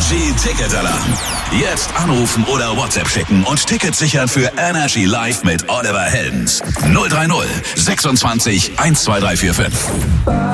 Energy Ticket Alarm. Jetzt anrufen oder WhatsApp schicken und Tickets sichern für Energy Live mit Oliver Heldens. 030 26 12345.